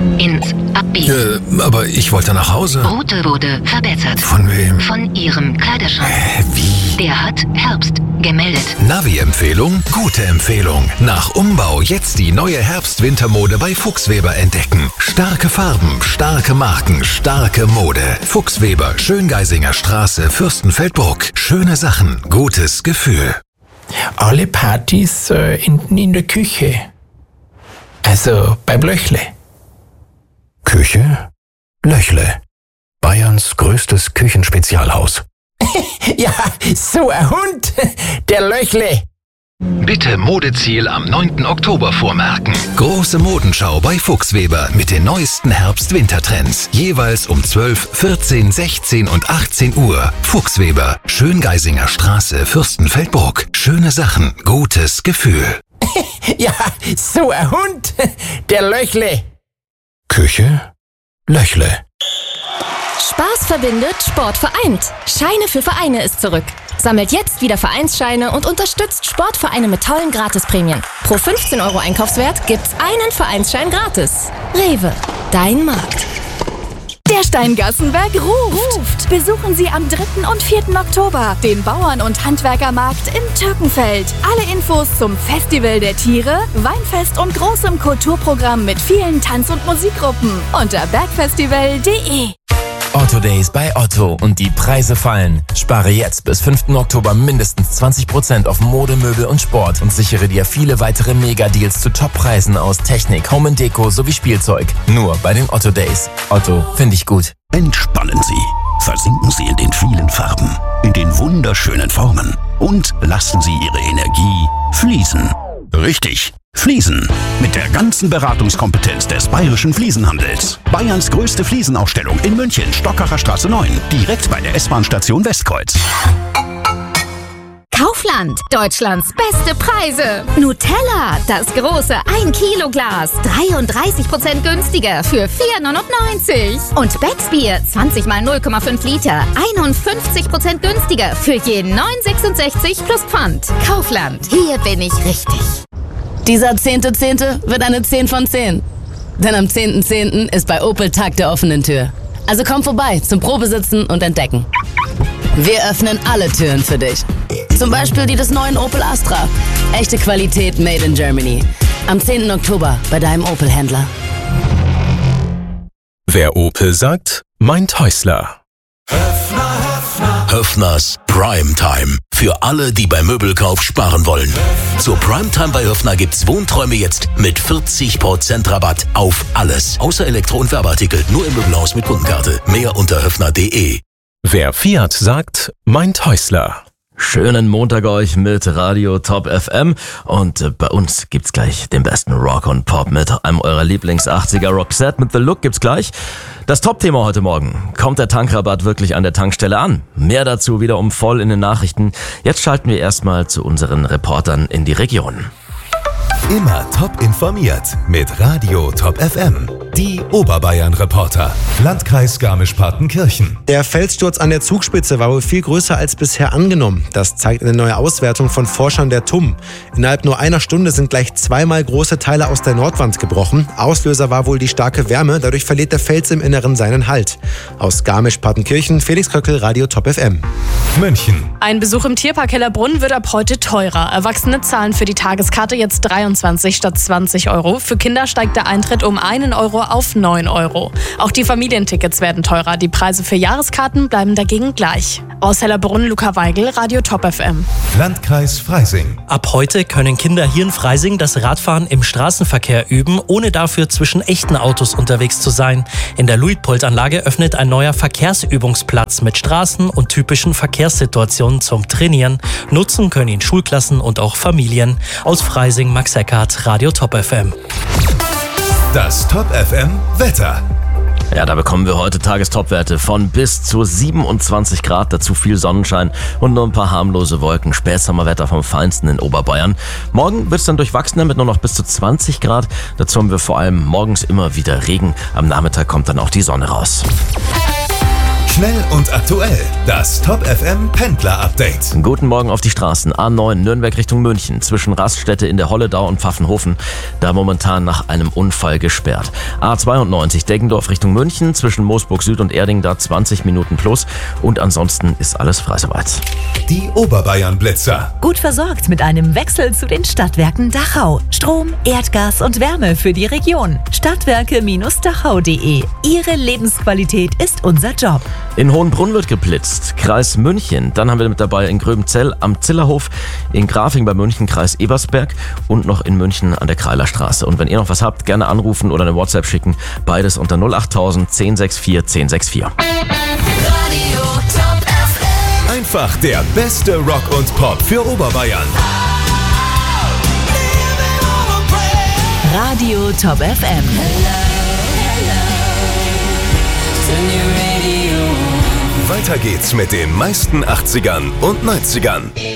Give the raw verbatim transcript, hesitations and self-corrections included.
ins Abbiegen. Äh, aber ich wollte nach Hause. Route wurde verbessert. Von wem? Von Ihrem Kleiderschrank. Äh, wie? Der hat Herbst gemeldet. Navi-Empfehlung? Gute Empfehlung. Nach Umbau jetzt die neue Herbst-Wintermode bei Fuchsweber entdecken. Starke Farben, starke Marken, starke Mode. Fuchsweber, Schöngeisinger Straße, Fürstenfeldbruck. Schöne Sachen, gutes Gefühl. Alle Partys äh, enden in der Küche. Also beim Löchle. Küche? Löchle. Bayerns größtes Küchenspezialhaus. Ja, so ein Hund, der Löchle. Bitte Modeziel am neunten Oktober vormerken. Große Modenschau bei Fuchsweber mit den neuesten Herbst-Winter-Trends. Jeweils um zwölf, vierzehn, sechzehn und achtzehn Uhr. Fuchsweber, Schöngeisinger Straße, Fürstenfeldbruck. Schöne Sachen, gutes Gefühl. Ja, so ein Hund, der Löchle. Küche? Löchle. Spaß verbindet, Sport vereint. Scheine für Vereine ist zurück. Sammelt jetzt wieder Vereinsscheine und unterstützt Sportvereine mit tollen Gratisprämien. Pro fünfzehn Euro Einkaufswert gibt's einen Vereinsschein gratis. Rewe, dein Markt. Der Steingassenberg ruft. ruft. Besuchen Sie am dritten und vierten Oktober den Bauern- und Handwerkermarkt in Türkenfeld. Alle Infos zum Festival der Tiere, Weinfest und großem Kulturprogramm mit vielen Tanz- und Musikgruppen unter bergfestival punkt de. Otto Days bei Otto und die Preise fallen. Spare jetzt bis fünften Oktober mindestens zwanzig Prozent auf Mode, Möbel und Sport und sichere dir viele weitere Mega-Deals zu Top-Preisen aus Technik, Home and Deko sowie Spielzeug. Nur bei den Otto Days. Otto, finde ich gut. Entspannen Sie. Versinken Sie in den vielen Farben, in den wunderschönen Formen und lassen Sie Ihre Energie fließen. Richtig. Fliesen. Mit der ganzen Beratungskompetenz des Bayerischen Fliesenhandels. Bayerns größte Fliesenausstellung in München, Stockacher Straße neun. Direkt bei der S-Bahn-Station Westkreuz. Kaufland, Deutschlands beste Preise. Nutella, das große ein Kilo Glas, dreiunddreißig Prozent günstiger für vier neunundneunzig. Und Becksbier, zwanzig mal null Komma fünf Liter, einundfünfzig Prozent günstiger für je neun sechsundsechzig plus Pfand. Kaufland, hier bin ich richtig. Dieser zehnte Zehnte wird eine zehn von zehn. Denn am zehnten Zehnten ist bei Opel Tag der offenen Tür. Also komm vorbei zum Probesitzen und Entdecken. Wir öffnen alle Türen für dich. Zum Beispiel die des neuen Opel Astra. Echte Qualität made in Germany. Am zehnten Oktober bei deinem Opel-Händler. Wer Opel sagt, meint Häusler. Höffners Primetime. Für alle, die beim Möbelkauf sparen wollen. Zur Primetime bei Höffner gibt's Wohnträume jetzt mit vierzig Prozent Rabatt auf alles. Außer Elektro- und Werbeartikel. Nur im Möbelhaus mit Kundenkarte. Mehr unter höffner punkt de. Wer Fiat sagt, meint Häusler. Schönen Montag euch mit Radio Top F M und äh, bei uns gibt's gleich den besten Rock und Pop mit einem eurer Lieblings-achtziger Rockset mit The Look gibt's gleich. Das Top-Thema heute Morgen. Kommt der Tankrabatt wirklich an der Tankstelle an? Mehr dazu wieder um voll in den Nachrichten. Jetzt schalten wir erstmal zu unseren Reportern in die Region. Immer top informiert mit Radio Top F M. Die Oberbayern-Reporter. Landkreis Garmisch-Partenkirchen. Der Felssturz an der Zugspitze war wohl viel größer als bisher angenommen. Das zeigt eine neue Auswertung von Forschern der T U M. Innerhalb nur einer Stunde sind gleich zweimal große Teile aus der Nordwand gebrochen. Auslöser war wohl die starke Wärme. Dadurch verliert der Fels im Inneren seinen Halt. Aus Garmisch-Partenkirchen, Felix Kröckel, Radio Top F M. München. Ein Besuch im Tierpark Hellerbrunn wird ab heute teurer. Erwachsene zahlen für die Tageskarte jetzt dreiundzwanzig statt zwanzig Euro. Für Kinder steigt der Eintritt um einen Euro auf neun Euro. Auch die Familientickets werden teurer. Die Preise für Jahreskarten bleiben dagegen gleich. Aus Hellerbrunn, Luca Weigel, Radio Top F M. Landkreis Freising. Ab heute können Kinder hier in Freising das Radfahren im Straßenverkehr üben, ohne dafür zwischen echten Autos unterwegs zu sein. In der Luitpold-Anlage öffnet ein neuer Verkehrsübungsplatz mit Straßen und typischen Verkehrssituationen zum Trainieren. Nutzen können ihn Schulklassen und auch Familien. Aus Freising, Max Eckhardt, Radio Top F M. Das Top F M Wetter. Ja, da bekommen wir heute Tagestopwerte von bis zu siebenundzwanzig Grad, dazu viel Sonnenschein und nur ein paar harmlose Wolken. Spätsommerwetter vom Feinsten in Oberbayern. Morgen wird es dann durchwachsener mit nur noch bis zu zwanzig Grad. Dazu haben wir vor allem morgens immer wieder Regen. Am Nachmittag kommt dann auch die Sonne raus. Schnell und aktuell. Das Top F M Pendler Update. Guten Morgen auf die Straßen. A neun Nürnberg Richtung München. Zwischen Raststätte in der Holledau und Pfaffenhofen. Da momentan nach einem Unfall gesperrt. A zweiundneunzig Deggendorf Richtung München. Zwischen Moosburg Süd und Erding da zwanzig Minuten plus. Und ansonsten ist alles frei soweit. Die Oberbayern Blitzer. Gut versorgt mit einem Wechsel zu den Stadtwerken Dachau. Strom, Erdgas und Wärme für die Region. Stadtwerke Dachau punkt de. Ihre Lebensqualität ist unser Job. In Hohenbrunn wird geblitzt. Kreis München. Dann haben wir mit dabei in Gröbenzell am Zillerhof, in Grafing bei München, Kreis Ebersberg und noch in München an der Kreilerstraße. Und wenn ihr noch was habt, gerne anrufen oder eine WhatsApp schicken. Beides unter null achttausend zehn sechs vier zehn sechs vier. Radio Top F M. Einfach der beste Rock und Pop für Oberbayern. Radio Top F M. Weiter geht's mit den meisten achtzigern und neunzigern.